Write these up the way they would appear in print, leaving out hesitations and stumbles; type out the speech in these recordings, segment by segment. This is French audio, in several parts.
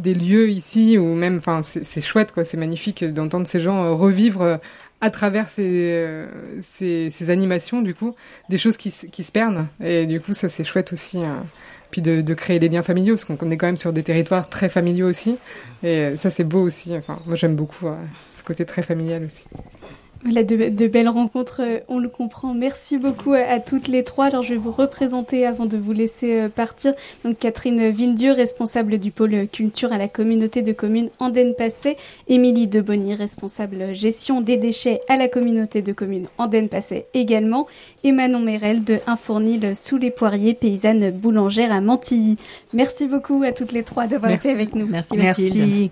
des lieux ici, ou même, enfin, c'est chouette, quoi. C'est magnifique d'entendre ces gens revivre à travers ces animations, du coup, des choses qui se perdent. Et du coup, ça, c'est chouette aussi. Puis de créer des liens familiaux, parce qu'on est quand même sur des territoires très familiaux aussi. Et ça, c'est beau aussi. Enfin, moi, j'aime beaucoup ce côté très familial aussi. Voilà, de belles rencontres, on le comprend. Merci beaucoup à toutes les trois. Alors, je vais vous représenter avant de vous laisser partir. Donc, Catherine Villedieu, responsable du pôle culture à la communauté de communes Andenne-Passay. Émilie Debonny, responsable gestion des déchets à la communauté de communes Andenne-Passay également. Et Manon Mérel de Infornil sous les poiriers, paysanne boulangère à Mantilly. Merci beaucoup à toutes les trois d'avoir été avec nous. Merci Mathilde.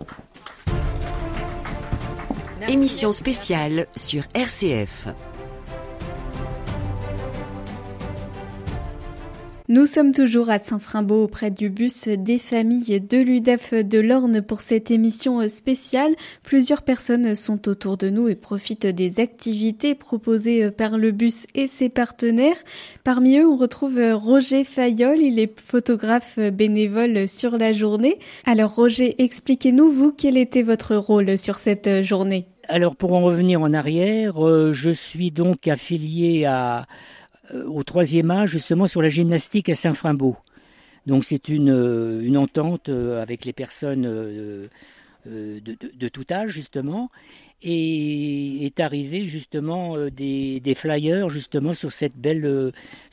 Émission spéciale sur RCF. Nous sommes toujours à Saint-Frimbault auprès du bus des familles de l'UDAF de l'Orne pour cette émission spéciale. Plusieurs personnes sont autour de nous et profitent des activités proposées par le bus et ses partenaires. Parmi eux, on retrouve Roger Fayolle. Il est photographe bénévole sur la journée. Alors Roger, expliquez-nous, vous, quel était votre rôle sur cette journée ? Alors pour en revenir en arrière, je suis donc affilié au 3e âge, justement sur la gymnastique à Saint-Frimbault. Donc c'est une entente avec les personnes de tout âge, justement, et est arrivé justement des flyers justement sur ces belles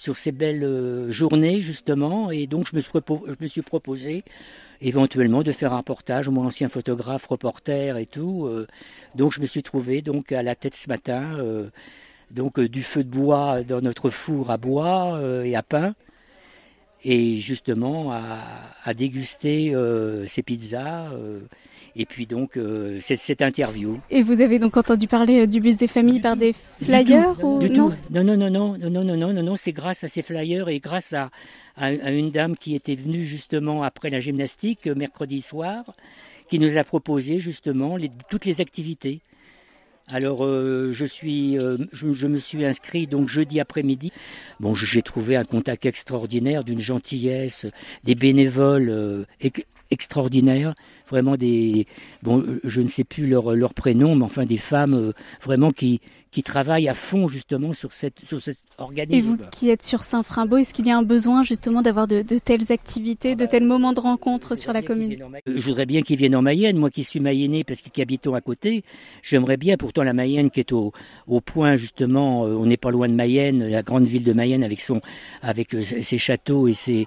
journées, justement, et donc je me suis proposé éventuellement de faire un reportage, moi ancien photographe, reporter et tout. Donc je me suis trouvé donc à la tête ce matin, du feu de bois dans notre four à bois et à pain, et justement à déguster ces pizzas. Et puis donc cette interview. Et vous avez donc entendu parler du bus des familles par des flyers ou non ? Non, c'est grâce à ces flyers et grâce à une dame qui était venue justement après la gymnastique mercredi soir, qui nous a proposé justement toutes les activités. Alors je me suis inscrit donc jeudi après-midi. Bon, j'ai trouvé un contact extraordinaire, d'une gentillesse, des bénévoles extraordinaires, vraiment je ne sais plus leur prénom, mais enfin des femmes vraiment qui travaillent à fond justement sur cet organisme. Et vous qui êtes sur Saint-Frimbault, est-ce qu'il y a un besoin justement d'avoir de telles activités, de tels moments de rencontre sur la commune ? Je voudrais bien qu'ils viennent en Mayenne, moi qui suis mayennais parce qu'habitons à côté, j'aimerais bien. Pourtant la Mayenne qui est au point justement, on n'est pas loin de Mayenne, la grande ville de Mayenne avec ses châteaux et ses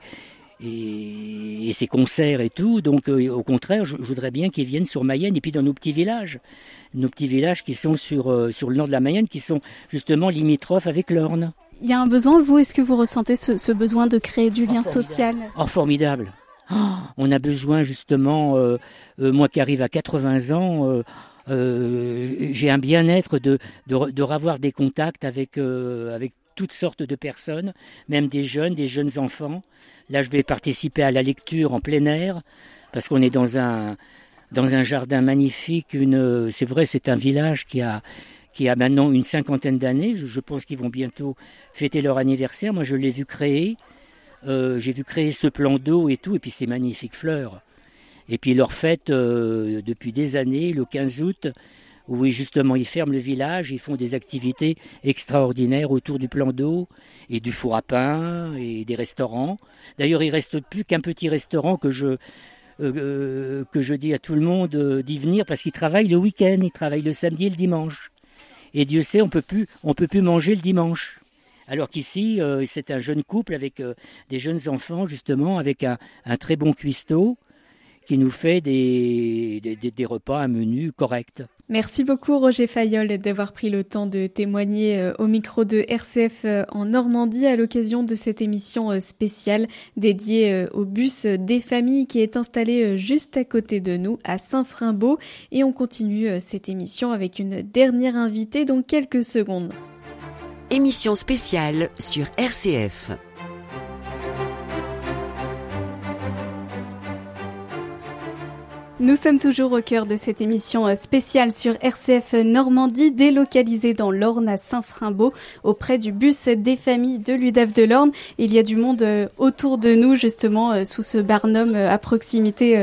concerts et tout. Donc au contraire, je voudrais bien qu'ils viennent sur Mayenne et puis dans nos petits villages qui sont sur le nord de la Mayenne, qui sont justement limitrophes avec l'Orne. Il y a un besoin, vous, est-ce que vous ressentez ce besoin de créer du lien social ? Formidable. On a besoin justement, moi qui arrive à 80 ans, j'ai un bien-être de revoir des contacts avec toutes sortes de personnes, même des jeunes enfants. Là, je vais participer à la lecture en plein air, parce qu'on est dans un jardin magnifique. C'est vrai, c'est un village qui a maintenant une 50aine d'années. Je pense qu'ils vont bientôt fêter leur anniversaire. Moi, je l'ai vu créer. J'ai vu créer ce plan d'eau et tout, et puis ces magnifiques fleurs. Et puis leur fête depuis des années, le 15 août, où justement ils ferment le village, ils font des activités extraordinaires autour du plan d'eau et du four à pain et des restaurants. D'ailleurs, il ne reste plus qu'un petit restaurant que je dis à tout le monde d'y venir parce qu'ils travaillent le week-end, ils travaillent le samedi et le dimanche. Et Dieu sait, on peut plus manger le dimanche. Alors qu'ici, c'est un jeune couple avec des jeunes enfants, justement, avec un très bon cuistot qui nous fait des repas, un menu correct. Merci beaucoup Roger Fayolle d'avoir pris le temps de témoigner au micro de RCF en Normandie à l'occasion de cette émission spéciale dédiée au bus des familles qui est installé juste à côté de nous à Saint-Frimbault. Et on continue cette émission avec une dernière invitée dans quelques secondes. Émission spéciale sur RCF. Nous sommes toujours au cœur de cette émission spéciale sur RCF Normandie, délocalisée dans l'Orne à Saint-Frimbault, auprès du bus des familles de l'UDAF de l'Orne. Il y a du monde autour de nous, justement, sous ce barnum à proximité